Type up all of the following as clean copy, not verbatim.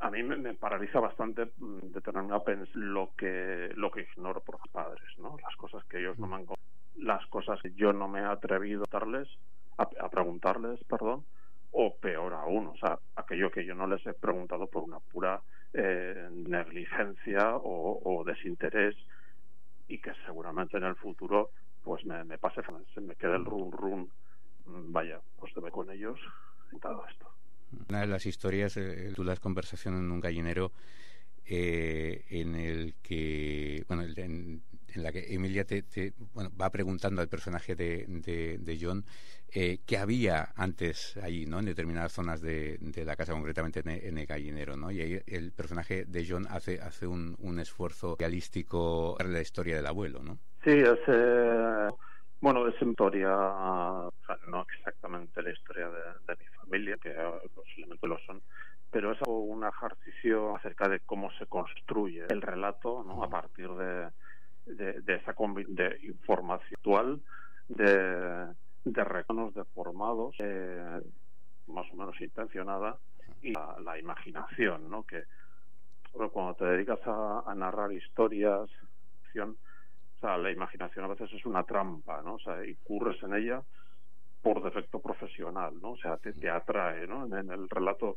A mí me paraliza bastante detenerme a pensar lo que ignoro por mis padres, ¿no? Las cosas que ellos no me han contado, las cosas que yo no me he atrevido a preguntarles, perdón, o peor aún, o sea, aquello que yo no les he preguntado por una pura negligencia o desinterés, y que seguramente en el futuro pues me pase, se me quede el run, vaya, pues debe con ellos y todo esto. Una de las historias, titulas Conversación en un gallinero, en el que, bueno, en la que Emilia va preguntando al personaje de John qué había antes allí, ¿no? En determinadas zonas de la casa, concretamente en el gallinero, ¿no? Y ahí el personaje de John hace un esfuerzo realístico para la historia del abuelo, ¿no? Sí, bueno, es historia, o sea, no exactamente la historia de mi familia, que posiblemente lo son, pero es un ejercicio acerca de cómo se construye el relato, ¿no? A partir de esa de información actual, de reconos deformados, más o menos intencionada, y la imaginación, ¿no? Que cuando te dedicas a narrar historias, o sea, la imaginación a veces es una trampa, ¿no? O sea, incurres en ella por defecto profesional, ¿no? O sea, te atrae, ¿no? En el relato,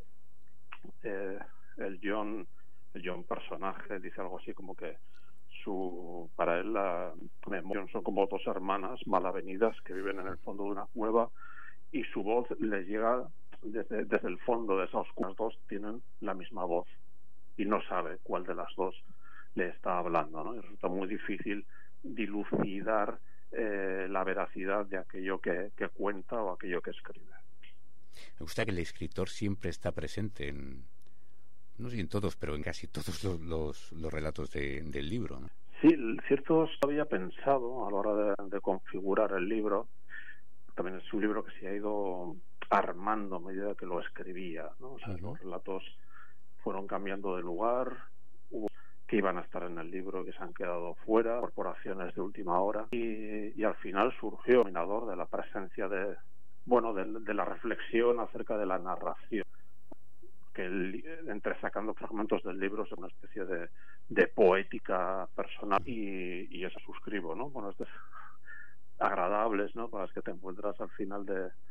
el John personaje dice algo así como que para él la memoria son como dos hermanas mal avenidas que viven en el fondo de una cueva, y su voz le llega desde el fondo de esa oscuridad. Las dos tienen la misma voz y no sabe cuál de las dos le está hablando, ¿no? Y resulta muy difícil dilucidar la veracidad de aquello que cuenta o aquello que escribe. Me gusta que el escritor siempre está presente no sé en todos, pero en casi todos los relatos del libro, ¿no? Sí, cierto, había pensado a la hora de configurar el libro. También es un libro que se ha ido armando a medida que lo escribía, ¿no? O sea, los relatos fueron cambiando de lugar, hubo que iban a estar en el libro que se han quedado fuera, incorporaciones de última hora, y al final surgió el dominador de la presencia de la reflexión acerca de la narración, que entresacando fragmentos del libro es una especie de poética personal, y eso suscribo, ¿no? Bueno, estos agradables, ¿no? Para las que te encuentras al final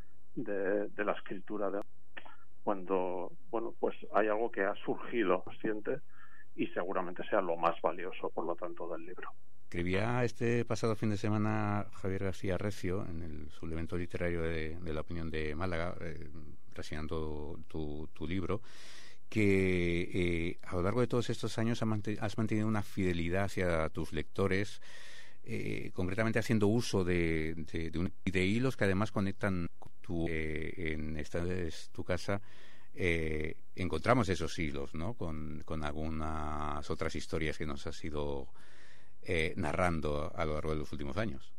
de la escritura, cuando, bueno, pues hay algo que ha surgido consciente y seguramente sea lo más valioso, por lo tanto, del libro. Escribía este pasado fin de semana Javier García Recio en el suplemento literario de La Opinión de Málaga, reseñando tu libro, que a lo largo de todos estos años has mantenido una fidelidad hacia tus lectores, concretamente haciendo uso de hilos que además conectan en Esta es tu casa. Encontramos esos hilos, ¿no? Con algunas otras historias que nos has ido narrando a lo largo de los últimos años.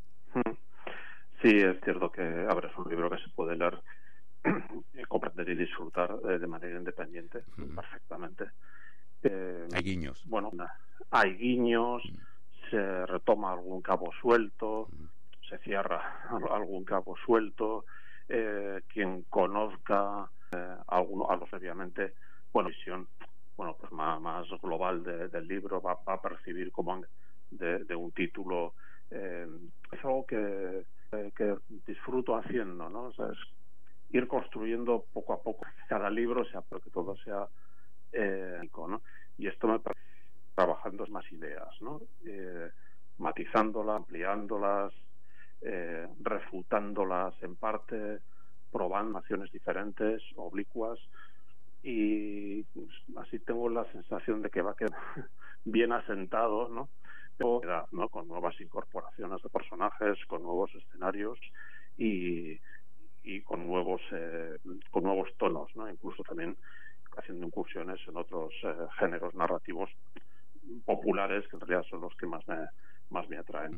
Sí, es cierto que es un libro que se puede leer, comprender y disfrutar de manera independiente, perfectamente. Hay guiños. Bueno, hay guiños, se retoma algún cabo suelto, se cierra algún cabo suelto. Quien conozca a los obviamente, visión, pues más global del libro va a percibir como de un título, es algo que disfruto haciendo, ¿no? O sea, es ir construyendo poco a poco cada libro, para que todo sea ¿no? Y esto me parece trabajando más ideas, ¿no? Matizándolas, ampliándolas, refutándolas en parte, probando acciones diferentes, oblicuas, y así tengo la sensación de que va a quedar bien asentado, ¿no? Con nuevas incorporaciones de personajes, con nuevos escenarios y con nuevos tonos, ¿no? Incluso también haciendo incursiones en otros géneros narrativos populares, que en realidad son los que más me atraen.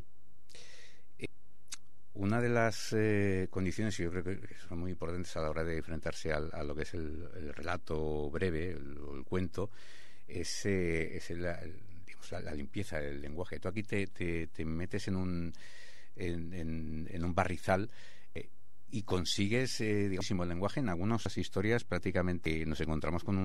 Una de las condiciones que yo creo que son muy importantes a la hora de enfrentarse a lo que es el relato breve, el cuento, es la limpieza del lenguaje. Tú aquí te metes en un barrizal y consigues, el lenguaje. En algunas historias prácticamente nos encontramos con